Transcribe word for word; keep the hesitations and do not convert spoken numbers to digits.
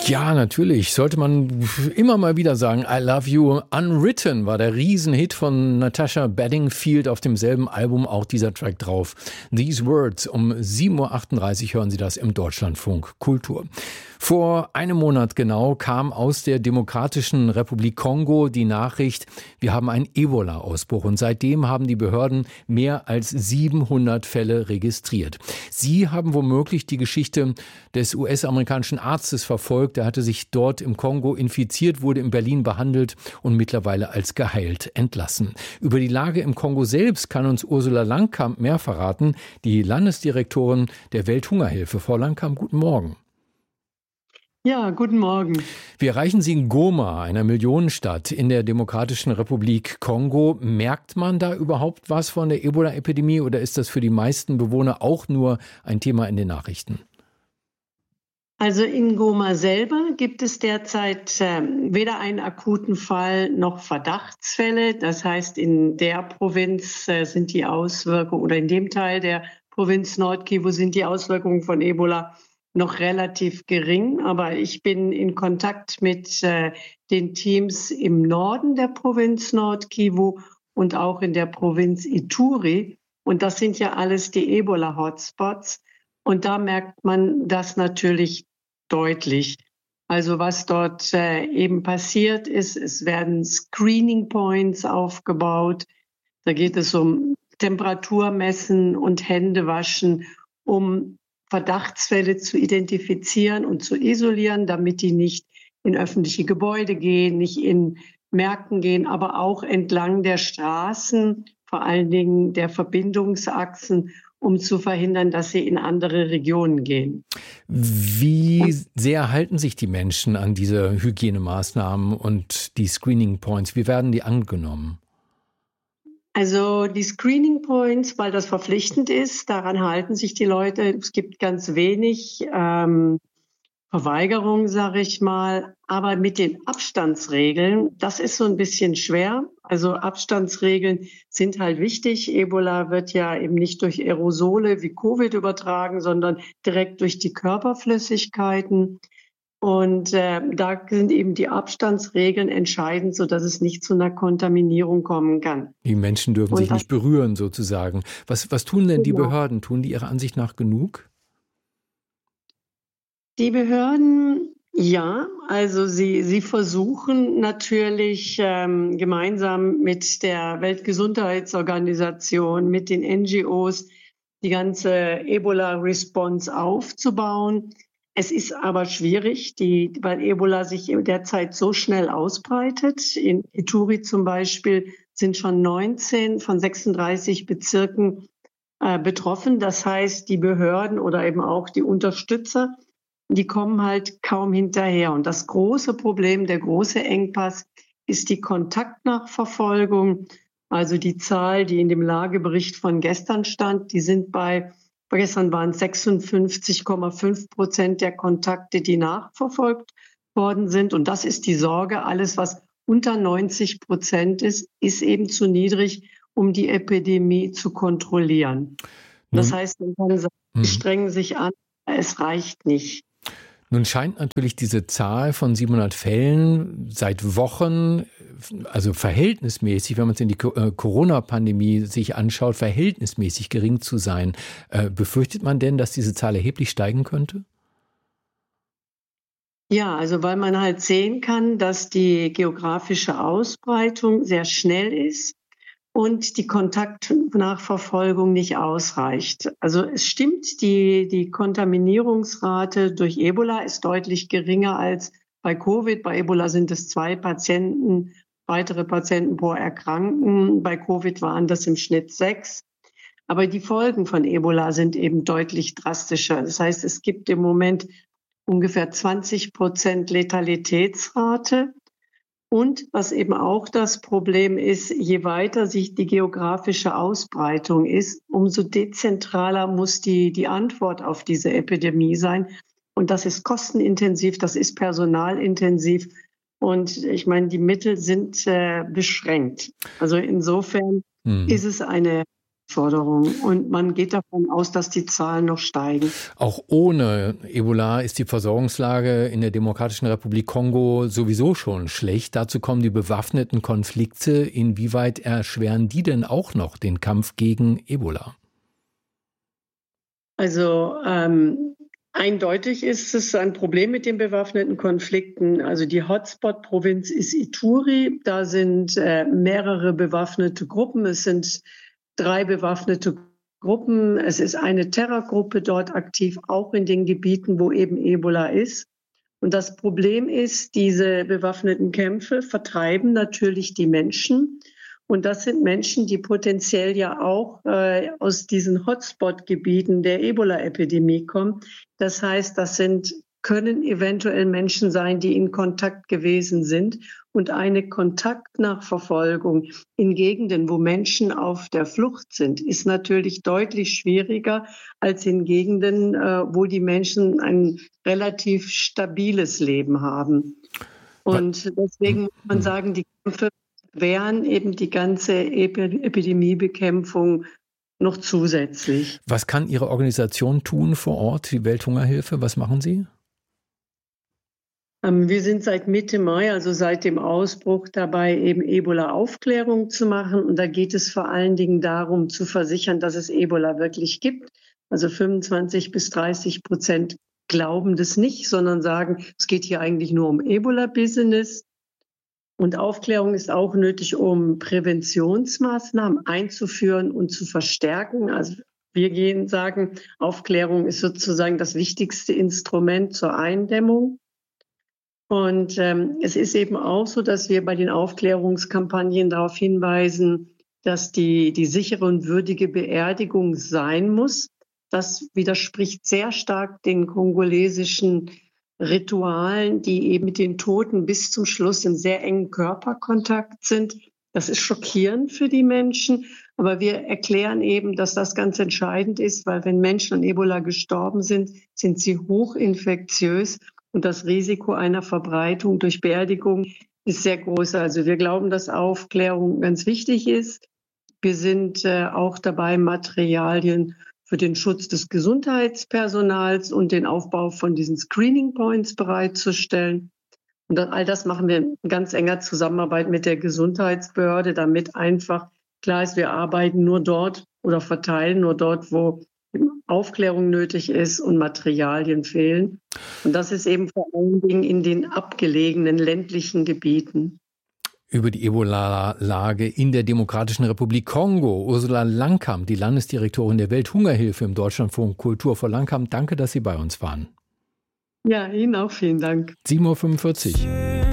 Ja, natürlich. Sollte man immer mal wieder sagen, I Love You. Unwritten war der Riesenhit von Natasha Bedingfield, auf demselben Album auch dieser Track drauf. These Words, um sieben Uhr achtunddreißig hören Sie das im Deutschlandfunk Kultur. Vor einem Monat genau kam aus der Demokratischen Republik Kongo die Nachricht, wir haben einen Ebola-Ausbruch und seitdem haben die Behörden mehr als siebenhundert Fälle registriert. Sie haben womöglich die Geschichte des U S-amerikanischen Arztes verfolgt. Er hatte sich dort im Kongo infiziert, wurde in Berlin behandelt und mittlerweile als geheilt entlassen. Über die Lage im Kongo selbst kann uns Ursula Langkamp mehr verraten, die Landesdirektorin der Welthungerhilfe. Frau Langkamp, guten Morgen. Ja, guten Morgen. Wir erreichen Sie in Goma, einer Millionenstadt in der Demokratischen Republik Kongo. Merkt man da überhaupt was von der Ebola-Epidemie oder ist das für die meisten Bewohner auch nur ein Thema in den Nachrichten? Also in Goma selber gibt es derzeit äh, weder einen akuten Fall noch Verdachtsfälle. Das heißt, in der Provinz äh, sind die Auswirkungen oder in dem Teil der Provinz Nord-Kivu sind die Auswirkungen von Ebola noch relativ gering, aber ich bin in Kontakt mit äh, den Teams im Norden der Provinz Nord-Kivu und auch in der Provinz Ituri. Und das sind ja alles die Ebola-Hotspots. Und da merkt man das natürlich deutlich. Also was dort äh, eben passiert ist, es werden Screening Points aufgebaut. Da geht es um Temperaturmessen und Händewaschen, um Verdachtsfälle zu identifizieren und zu isolieren, damit die nicht in öffentliche Gebäude gehen, nicht in Märkten gehen, aber auch entlang der Straßen, vor allen Dingen der Verbindungsachsen, um zu verhindern, dass sie in andere Regionen gehen. Wie sehr halten sich die Menschen an diese Hygienemaßnahmen und die Screening Points? Wie werden die angenommen? Also die Screening Points, weil das verpflichtend ist, daran halten sich die Leute. Es gibt ganz wenig ähm, Verweigerung, sage ich mal. Aber mit den Abstandsregeln, das ist so ein bisschen schwer. Also Abstandsregeln sind halt wichtig. Ebola wird ja eben nicht durch Aerosole wie Covid übertragen, sondern direkt durch die Körperflüssigkeiten. Und äh, da sind eben die Abstandsregeln entscheidend, sodass es nicht zu einer Kontaminierung kommen kann. Die Menschen dürfen Und sich das, nicht berühren sozusagen. Was, was tun denn die genau. Behörden? Tun die Ihrer Ansicht nach genug? Die Behörden, ja, also sie, sie versuchen natürlich ähm, gemeinsam mit der Weltgesundheitsorganisation, mit den N G Os die ganze Ebola-Response aufzubauen. Es ist aber schwierig, die, weil Ebola sich derzeit so schnell ausbreitet. In Ituri zum Beispiel sind schon neunzehn von sechsunddreißig Bezirken äh, betroffen. Das heißt, die Behörden oder eben auch die Unterstützer, die kommen halt kaum hinterher. Und das große Problem, der große Engpass ist die Kontaktnachverfolgung. Also die Zahl, die in dem Lagebericht von gestern stand, die sind bei Gestern waren es sechsundfünfzig Komma fünf Prozent der Kontakte, die nachverfolgt worden sind. Und das ist die Sorge. Alles, was unter neunzig Prozent ist, ist eben zu niedrig, um die Epidemie zu kontrollieren. Das Nun, heißt, man kann sagen, sie hm. strengen sich an, es reicht nicht. Nun scheint natürlich diese Zahl von siebenhundert Fällen seit Wochen, also verhältnismäßig, wenn man es in die Corona-Pandemie sich anschaut, verhältnismäßig gering zu sein. Äh, befürchtet man denn, dass diese Zahl erheblich steigen könnte? Ja, also weil man halt sehen kann, dass die geografische Ausbreitung sehr schnell ist und die Kontaktnachverfolgung nicht ausreicht. Also es stimmt, die, die Kontaminierungsrate durch Ebola ist deutlich geringer als bei Covid. Bei Ebola sind es zwei Patienten, weitere Patienten pro Erkrankten. Bei Covid waren das im Schnitt sechs. Aber die Folgen von Ebola sind eben deutlich drastischer. Das heißt, es gibt im Moment ungefähr zwanzig Prozent Letalitätsrate. Und was eben auch das Problem ist, je weiter sich die geografische Ausbreitung ist, umso dezentraler muss die, die Antwort auf diese Epidemie sein. Und das ist kostenintensiv, das ist personalintensiv. Und ich meine, die Mittel sind äh, beschränkt. Also insofern hm. ist es eine Herausforderung. Und man geht davon aus, dass die Zahlen noch steigen. Auch ohne Ebola ist die Versorgungslage in der Demokratischen Republik Kongo sowieso schon schlecht. Dazu kommen die bewaffneten Konflikte. Inwieweit erschweren die denn auch noch den Kampf gegen Ebola? Also ähm, eindeutig ist es ein Problem mit den bewaffneten Konflikten. Also die Hotspot-Provinz ist Ituri. Da sind äh, mehrere bewaffnete Gruppen. Es sind drei bewaffnete Gruppen. Es ist eine Terrorgruppe dort aktiv, auch in den Gebieten, wo eben Ebola ist. Und das Problem ist, diese bewaffneten Kämpfe vertreiben natürlich die Menschen. Und das sind Menschen, die potenziell ja auch äh, aus diesen Hotspot-Gebieten der Ebola-Epidemie kommen. Das heißt, das sind, können eventuell Menschen sein, die in Kontakt gewesen sind. Und eine Kontaktnachverfolgung in Gegenden, wo Menschen auf der Flucht sind, ist natürlich deutlich schwieriger als in Gegenden, äh, wo die Menschen ein relativ stabiles Leben haben. Und deswegen muss man sagen, die Kämpfe wären eben die ganze Epidemiebekämpfung noch zusätzlich. Was kann Ihre Organisation tun vor Ort, die Welthungerhilfe? Was machen Sie? Wir sind seit Mitte Mai, also seit dem Ausbruch, dabei, eben Ebola-Aufklärung zu machen. Und da geht es vor allen Dingen darum, zu versichern, dass es Ebola wirklich gibt. Also fünfundzwanzig bis dreißig Prozent glauben das nicht, sondern sagen, es geht hier eigentlich nur um Ebola-Business. Und Aufklärung ist auch nötig, um Präventionsmaßnahmen einzuführen und zu verstärken. Also wir gehen sagen, Aufklärung ist sozusagen das wichtigste Instrument zur Eindämmung. Und ähm, es ist eben auch so, dass wir bei den Aufklärungskampagnen darauf hinweisen, dass die, die sichere und würdige Beerdigung sein muss. Das widerspricht sehr stark den kongolesischen Ritualen, die eben mit den Toten bis zum Schluss in sehr engen Körperkontakt sind. Das ist schockierend für die Menschen, aber wir erklären eben, dass das ganz entscheidend ist, weil wenn Menschen an Ebola gestorben sind, sind sie hochinfektiös und das Risiko einer Verbreitung durch Beerdigung ist sehr groß. Also wir glauben, dass Aufklärung ganz wichtig ist. Wir sind äh, auch dabei, Materialien für den Schutz des Gesundheitspersonals und den Aufbau von diesen Screening Points bereitzustellen. Und all das machen wir in ganz enger Zusammenarbeit mit der Gesundheitsbehörde, damit einfach klar ist, wir arbeiten nur dort oder verteilen nur dort, wo Aufklärung nötig ist und Materialien fehlen. Und das ist eben vor allen Dingen in den abgelegenen ländlichen Gebieten. Über die Ebola-Lage in der Demokratischen Republik Kongo. Ursula Langkamp, die Landesdirektorin der Welthungerhilfe im Deutschlandfunk Kultur. Frau Langkamp, danke, dass Sie bei uns waren. Ja, Ihnen auch vielen Dank. sieben Uhr fünfundvierzig.